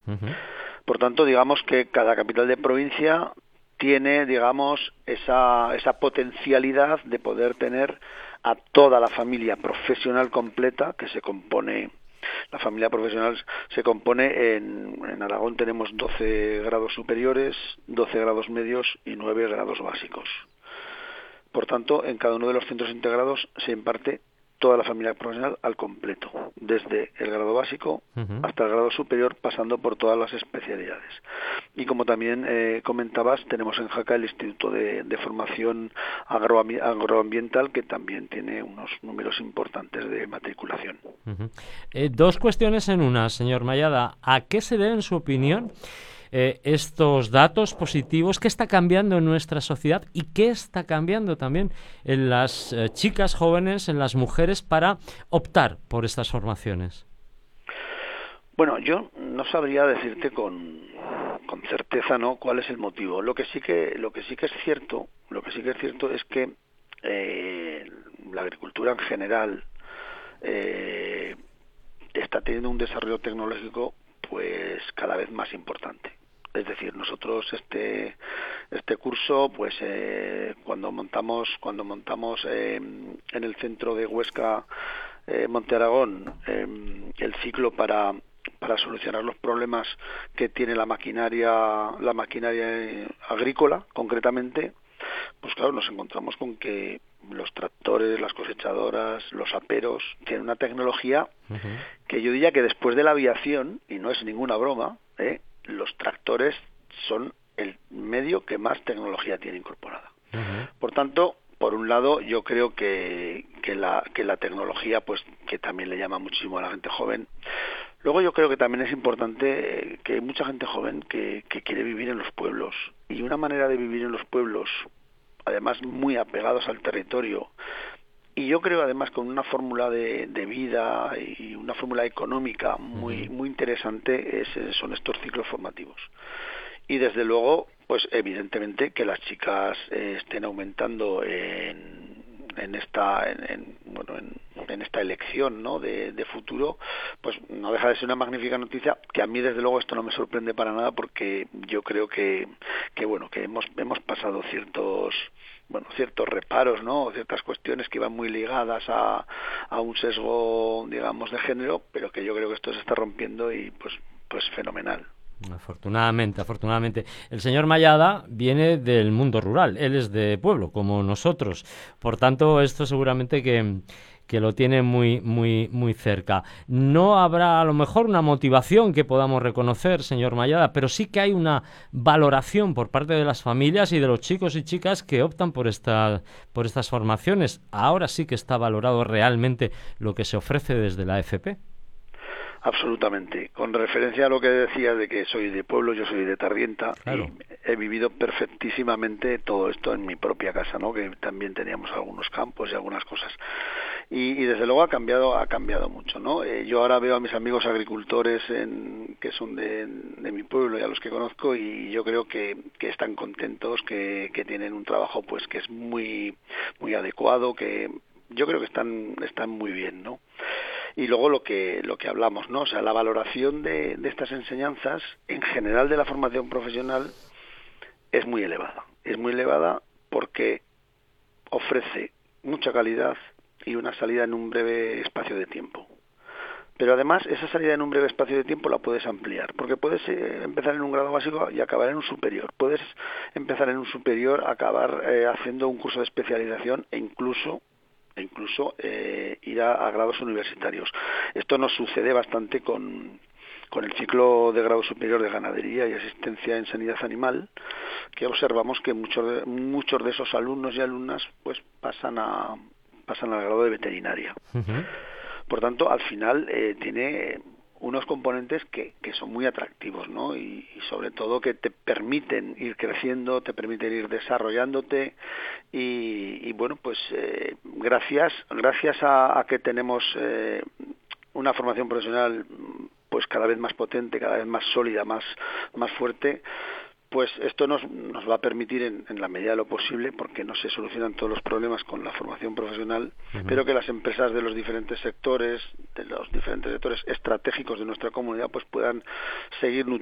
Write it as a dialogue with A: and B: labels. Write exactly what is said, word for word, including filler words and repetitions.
A: Uh-huh.
B: Por tanto, digamos que cada capital de provincia tiene, digamos, esa, esa potencialidad de poder tener a toda la familia profesional completa, que se compone, la familia profesional se compone, en, en Aragón tenemos doce grados superiores, doce grados medios y nueve grados básicos. Por tanto, en cada uno de los centros integrados se imparte toda la familia profesional al completo, desde el grado básico uh-huh. hasta el grado superior, pasando por todas las especialidades. Y como también eh, comentabas, tenemos en Jaca el Instituto de, de Formación Agroambi- Agroambiental, que también tiene unos números importantes de matriculación.
A: Uh-huh. Eh, dos cuestiones en una, señor Mayada. ¿A qué se debe, en su opinión, Eh, estos datos positivos? ¿Qué está cambiando en nuestra sociedad y qué está cambiando también en las eh, chicas jóvenes, en las mujeres, para optar por estas formaciones?
B: Bueno, yo no sabría decirte con, con certeza, ¿no?, cuál es el motivo. Lo que sí que lo que sí que es cierto, lo que sí que es cierto es que eh, la agricultura en general eh, está teniendo un desarrollo tecnológico pues cada vez más importante. Es decir, nosotros este este curso, pues eh, cuando montamos cuando montamos eh, en el centro de Huesca, eh, Monte Aragón, eh, el ciclo para para solucionar los problemas que tiene la maquinaria la maquinaria agrícola, concretamente, pues claro, nos encontramos con que los tractores, las cosechadoras, los aperos tienen una tecnología uh-huh. que yo diría que después de la aviación, y no es ninguna broma, ¿eh?, los tractores son el medio que más tecnología tiene incorporada. Uh-huh. Por tanto, por un lado, yo creo que, que la que la tecnología, pues, que también le llama muchísimo a la gente joven. Luego yo creo que también es importante que hay mucha gente joven que, que quiere vivir en los pueblos, y una manera de vivir en los pueblos, además muy apegados al territorio, y yo creo además con una fórmula de, de vida y una fórmula económica muy muy interesante, es, son estos ciclos formativos. Y desde luego, pues evidentemente que las chicas eh, estén aumentando en, en esta en, en, bueno en, en esta elección, ¿no?, de, de futuro, pues no deja de ser una magnífica noticia, que a mí desde luego esto no me sorprende para nada, porque yo creo que que bueno que hemos hemos pasado ciertos bueno, ciertos reparos, ¿no?, ciertas cuestiones que iban muy ligadas a, a un sesgo, digamos, de género, pero que yo creo que esto se está rompiendo y pues pues fenomenal.
A: Afortunadamente, afortunadamente. El señor Mayada viene del mundo rural, él es de pueblo, como nosotros. Por tanto, esto seguramente que, que lo tiene muy, muy, muy cerca. No habrá a lo mejor una motivación que podamos reconocer, señor Mayada, pero sí que hay una valoración por parte de las familias y de los chicos y chicas que optan por esta, por estas formaciones. Ahora sí que está valorado realmente lo que se ofrece desde la A F P.
B: Absolutamente. Con referencia a lo que decías de que soy de pueblo, yo soy de Tarrienta, claro. Y he vivido perfectísimamente todo esto en mi propia casa, ¿no?, que también teníamos algunos campos y algunas cosas. Y, y desde luego ha cambiado ha cambiado mucho, ¿no? Eh, yo ahora veo a mis amigos agricultores en, que son de, de mi pueblo y a los que conozco, y yo creo que, que están contentos, que, que tienen un trabajo pues que es muy muy adecuado, que yo creo que están están muy bien, ¿no? Y luego lo que lo que hablamos, ¿no? O sea, la valoración de, de estas enseñanzas en general de la formación profesional es muy elevada. Es muy elevada porque ofrece mucha calidad y una salida en un breve espacio de tiempo. Pero además, esa salida en un breve espacio de tiempo la puedes ampliar, porque puedes eh, empezar en un grado básico y acabar en un superior. Puedes empezar en un superior, acabar eh, haciendo un curso de especialización e incluso e incluso eh, ir a, a grados universitarios. Esto nos sucede bastante con, con el ciclo de grado superior de ganadería y asistencia en sanidad animal, que observamos que muchos de, muchos de esos alumnos y alumnas pues pasan a pasan al grado de veterinaria. Uh-huh. Por tanto, al final eh, tiene unos componentes que, que son muy atractivos, ¿no? Y, y sobre todo que te permiten ir creciendo, te permiten ir desarrollándote y, y bueno, pues eh, gracias gracias a, a que tenemos eh, una formación profesional pues cada vez más potente, cada vez más sólida, más más fuerte, pues esto nos, nos va a permitir en, en la medida de lo posible, porque no se solucionan todos los problemas con la formación profesional, uh-huh. pero que las empresas de los diferentes sectores, de los diferentes sectores estratégicos de nuestra comunidad, pues puedan seguir nutriendo